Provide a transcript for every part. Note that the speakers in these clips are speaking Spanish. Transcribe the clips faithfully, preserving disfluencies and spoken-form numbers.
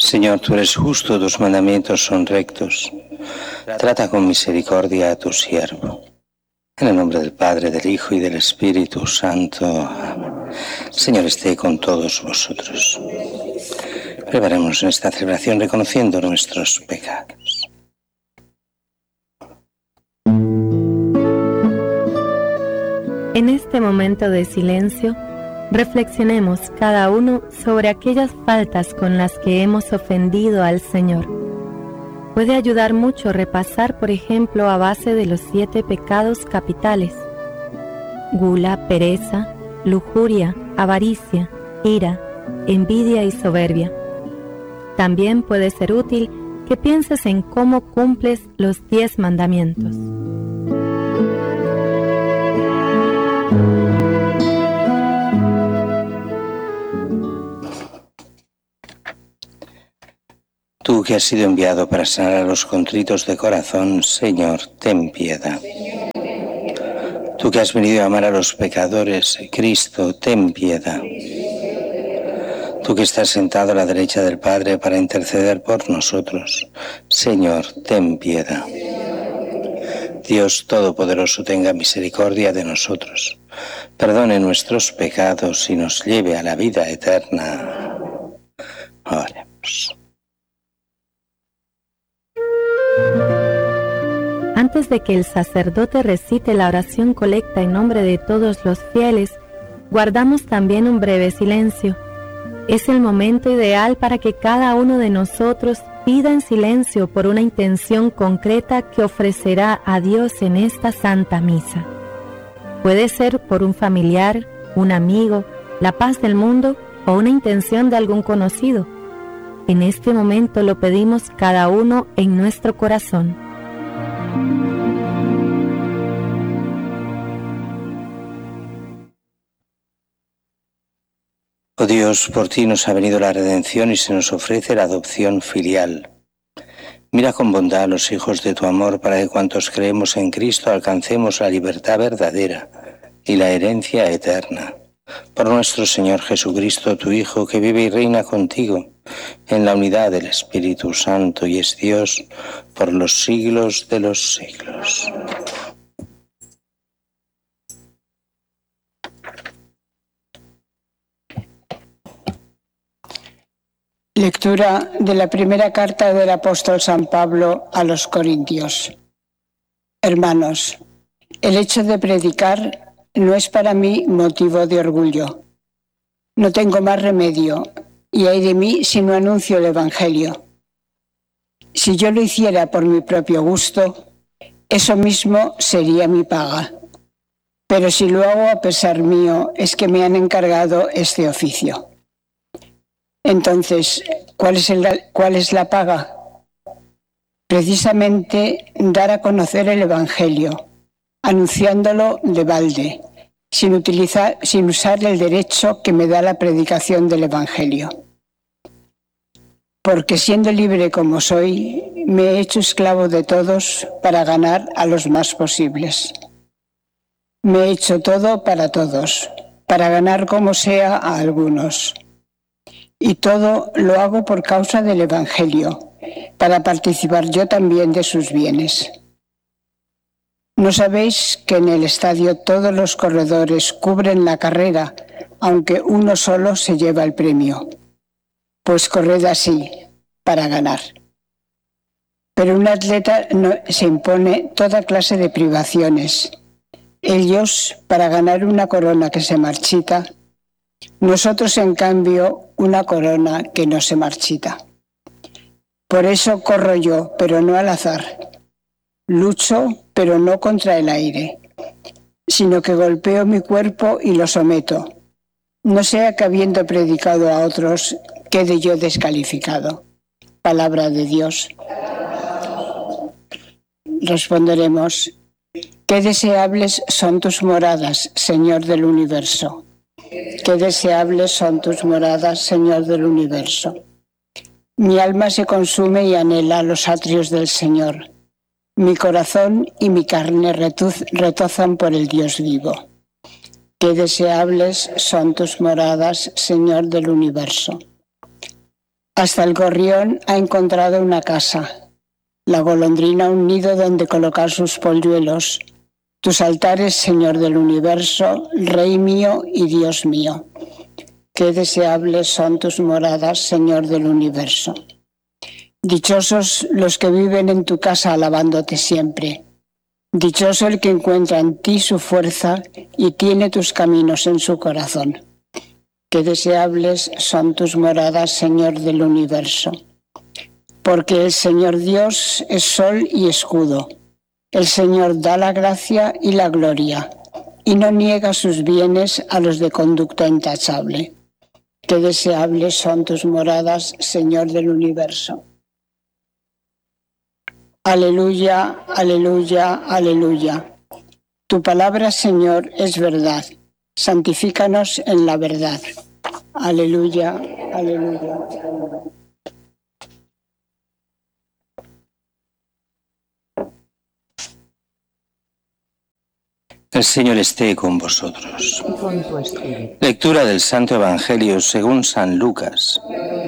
Señor, tú eres justo, tus mandamientos son rectos. Trata con misericordia a tu siervo. En el nombre del Padre, del Hijo y del Espíritu Santo. Amén. Señor, esté con todos vosotros. Preparemos esta celebración reconociendo nuestros pecados. En este momento de silencio, reflexionemos cada uno sobre aquellas faltas con las que hemos ofendido al Señor. Puede ayudar mucho repasar, por ejemplo, a base de los siete pecados capitales: gula, pereza, lujuria, avaricia, ira, envidia y soberbia. También puede ser útil que pienses en cómo cumples los diez mandamientos. Tú que has sido enviado para sanar a los contritos de corazón, Señor, ten piedad. Tú que has venido a amar a los pecadores, Cristo, ten piedad. Tú que estás sentado a la derecha del Padre para interceder por nosotros, Señor, ten piedad. Dios Todopoderoso, tenga misericordia de nosotros, perdone nuestros pecados y nos lleve a la vida eterna. Oremos. Antes de que el sacerdote recite la oración colecta en nombre de todos los fieles, guardamos también un breve silencio. Es el momento ideal para que cada uno de nosotros pida en silencio por una intención concreta que ofrecerá a Dios en esta Santa Misa. Puede ser por un familiar, un amigo, la paz del mundo o una intención de algún conocido. En este momento lo pedimos cada uno en nuestro corazón. Oh Dios, por ti nos ha venido la redención y se nos ofrece la adopción filial. Mira con bondad a los hijos de tu amor para que cuantos creemos en Cristo alcancemos la libertad verdadera y la herencia eterna. Por nuestro Señor Jesucristo, tu Hijo, que vive y reina contigo en la unidad del Espíritu Santo y es Dios por los siglos de los siglos. Lectura de la primera carta del apóstol San Pablo a los Corintios. Hermanos, el hecho de predicar no es para mí motivo de orgullo. No tengo más remedio, y ay de mí si no anuncio el Evangelio. Si yo lo hiciera por mi propio gusto, eso mismo sería mi paga. Pero si lo hago a pesar mío, es que me han encargado este oficio. Entonces, ¿cuál es, el, cuál es la paga? Precisamente dar a conocer el Evangelio, anunciándolo de balde, sin, utilizar, sin usar el derecho que me da la predicación del Evangelio. Porque siendo libre como soy, me he hecho esclavo de todos para ganar a los más posibles. Me he hecho todo para todos, para ganar como sea a algunos. Y todo lo hago por causa del Evangelio, para participar yo también de sus bienes. ¿No sabéis que en el estadio todos los corredores cubren la carrera, aunque uno solo se lleva el premio? Pues corred así, para ganar. Pero un atleta no, se impone toda clase de privaciones. Ellos, para ganar una corona que se marchita, nosotros, en cambio, una corona que no se marchita. Por eso corro yo, pero no al azar. Lucho, pero no contra el aire, sino que golpeo mi cuerpo y lo someto. No sea que habiendo predicado a otros, quede yo descalificado. Palabra de Dios. Responderemos: qué deseables son tus moradas, Señor del universo. Qué deseables son tus moradas, Señor del universo. Mi alma se consume y anhela los atrios del Señor. Mi corazón y mi carne retozan por el Dios vivo. Qué deseables son tus moradas, Señor del universo. Hasta el gorrión ha encontrado una casa, la golondrina un nido donde colocar sus polluelos. Tus altares, Señor del universo, Rey mío y Dios mío. Qué deseables son tus moradas, Señor del universo. Dichosos los que viven en tu casa alabándote siempre. Dichoso el que encuentra en ti su fuerza y tiene tus caminos en su corazón. Qué deseables son tus moradas, Señor del universo. Porque el Señor Dios es sol y escudo. El Señor da la gracia y la gloria, y no niega sus bienes a los de conducta intachable. Qué deseables son tus moradas, Señor del universo. Aleluya, aleluya, aleluya. Tu palabra, Señor, es verdad. Santifícanos en la verdad. Aleluya, aleluya. El Señor esté con vosotros. Lectura del Santo Evangelio según San Lucas.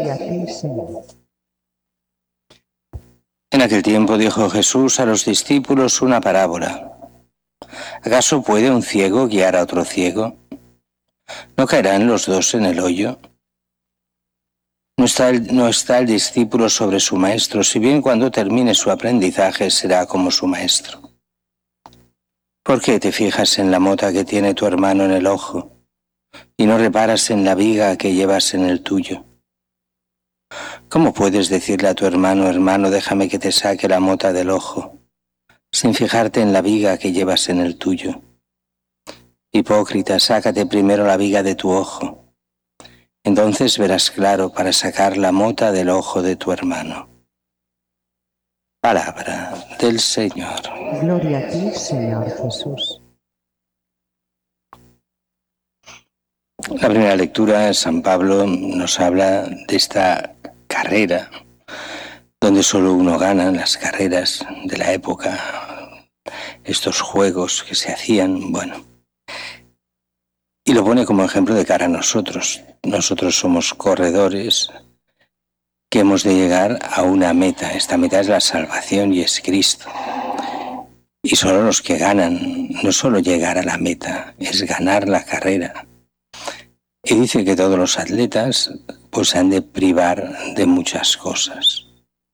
En aquel tiempo dijo Jesús a los discípulos una parábola. ¿Acaso puede un ciego guiar a otro ciego? ¿No caerán los dos en el hoyo? No está el, no está el discípulo sobre su maestro, si bien cuando termine su aprendizaje será como su maestro. ¿Por qué te fijas en la mota que tiene tu hermano en el ojo y no reparas en la viga que llevas en el tuyo? ¿Cómo puedes decirle a tu hermano, hermano, déjame que te saque la mota del ojo, sin fijarte en la viga que llevas en el tuyo? Hipócrita, sácate primero la viga de tu ojo. Entonces verás claro para sacar la mota del ojo de tu hermano. Palabra del Señor. Gloria a ti, Señor Jesús. La primera lectura, San Pablo nos habla de esta carrera, donde solo uno gana en las carreras de la época, estos juegos que se hacían, bueno. Y lo pone como ejemplo de cara a nosotros. Nosotros somos corredores que hemos de llegar a una meta. Esta meta es la salvación y es Cristo. Y solo los que ganan, no solo llegar a la meta, es ganar la carrera. Y dice que todos los atletas pues se han de privar de muchas cosas.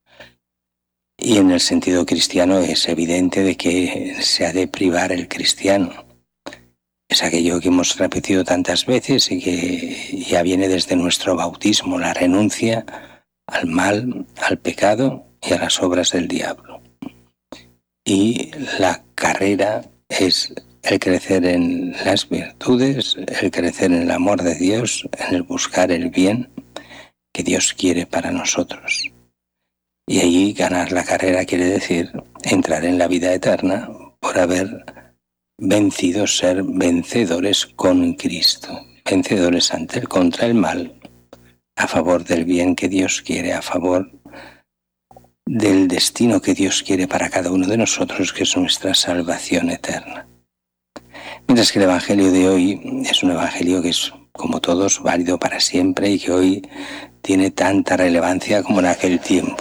Y en el sentido cristiano es evidente de que se ha de privar el cristiano. Es aquello que hemos repetido tantas veces y que ya viene desde nuestro bautismo, la renuncia al mal, al pecado y a las obras del diablo. Y la carrera es el crecer en las virtudes, el crecer en el amor de Dios, en el buscar el bien que Dios quiere para nosotros. Y allí ganar la carrera quiere decir entrar en la vida eterna por haber vencido, ser vencedores con Cristo, vencedores ante el contra el mal, a favor del bien que Dios quiere, a favor del destino que Dios quiere para cada uno de nosotros, que es nuestra salvación eterna. Mientras que el Evangelio de hoy es un Evangelio que es, como todos, válido para siempre y que hoy tiene tanta relevancia como en aquel tiempo.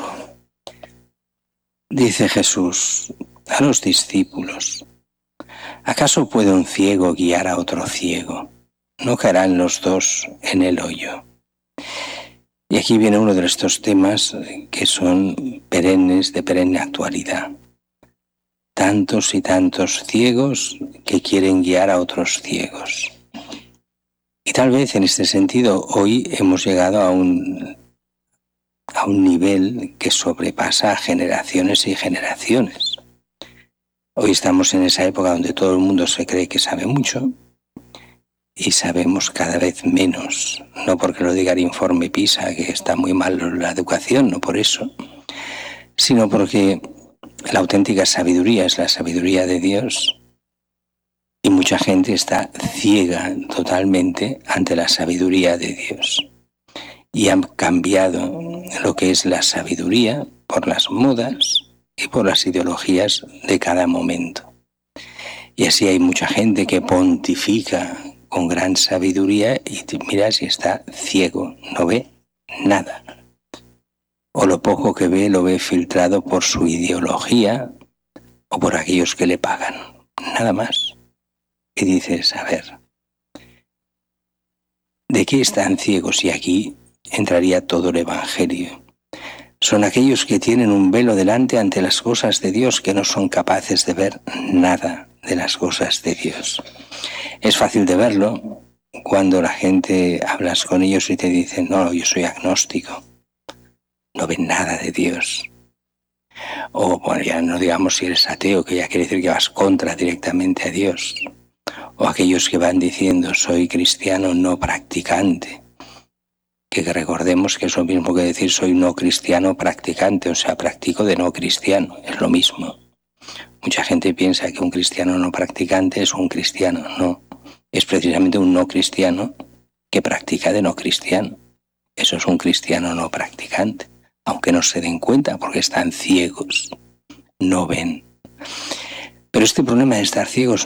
Dice Jesús a los discípulos: ¿acaso puede un ciego guiar a otro ciego? ¿No caerán los dos en el hoyo? Y aquí viene uno de estos temas que son perennes, de perenne actualidad. Tantos y tantos ciegos que quieren guiar a otros ciegos. Y tal vez en este sentido hoy hemos llegado a un, a un nivel que sobrepasa a generaciones y generaciones. Hoy estamos en esa época donde todo el mundo se cree que sabe mucho y sabemos cada vez menos, no porque lo diga el informe PISA, que está muy mal la educación, no por eso, sino porque la auténtica sabiduría es la sabiduría de Dios y mucha gente está ciega totalmente ante la sabiduría de Dios y han cambiado lo que es la sabiduría por las modas y por las ideologías de cada momento. Y así hay mucha gente que pontifica con gran sabiduría y mira si está ciego, no ve nada. o lo poco que ve lo ve filtrado por su ideología o por aquellos que le pagan, nada más. Y dices, a ver, ¿de qué están ciegos? Y aquí entraría todo el Evangelio. Son aquellos que tienen un velo delante ante las cosas de Dios, que no son capaces de ver nada de las cosas de Dios. Es fácil de verlo cuando la gente hablas con ellos y te dicen, no, yo soy agnóstico, no ven nada de Dios. O bueno, ya no digamos si eres ateo, que ya quiere decir que vas contra directamente a Dios. O aquellos que van diciendo, soy cristiano no practicante. Que recordemos que es lo mismo que decir soy no cristiano practicante, o sea, practico de no cristiano, es lo mismo. Mucha gente piensa que un cristiano no practicante es un cristiano, no. Es precisamente un no cristiano que practica de no cristiano. Eso es un cristiano no practicante, aunque no se den cuenta porque están ciegos, no ven. Pero este problema de estar ciegos